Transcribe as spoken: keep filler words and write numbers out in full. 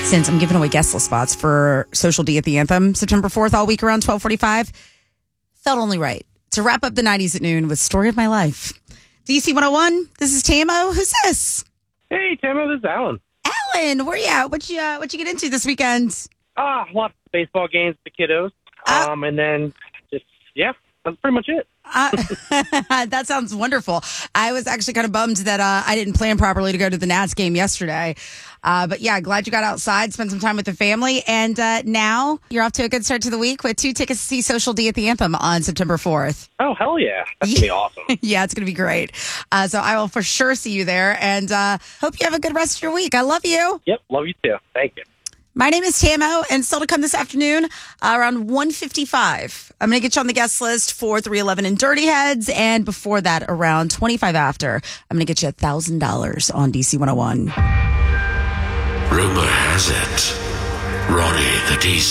Since I'm giving away guest list spots for Social D at the Anthem September fourth all week around twelve forty-five, felt only right to wrap up the nineties at noon with Story of My Life. D C one oh one, this is Tamo. Who's this? Hey, Tamo, this is Alan. Alan, where you at? What you, uh, what you get into this weekend? Ah, lots of baseball games with the kiddos. Uh, um, and then just, yeah, that's pretty much it. Uh, that sounds wonderful. I was actually kind of bummed that uh, I didn't plan properly to go to the Nats game yesterday. Uh, but yeah, glad you got outside, spent some time with the family. And uh, now you're off to a good start to the week with two tickets to see Social D at the Anthem on September fourth. Oh, hell yeah. That's going to be awesome. Yeah, it's going to be great. Uh, so I will for sure see you there. And uh, hope you have a good rest of your week. I love you. Yep, love you too. Thank you. My name is Tamo, and still to come this afternoon, uh, around one fifty-five. I'm going to get you on the guest list for three eleven and Dirty Heads, and before that, around twenty-five after, I'm going to get you one thousand dollars on D C one oh one. Rumor has it, Ronnie the D C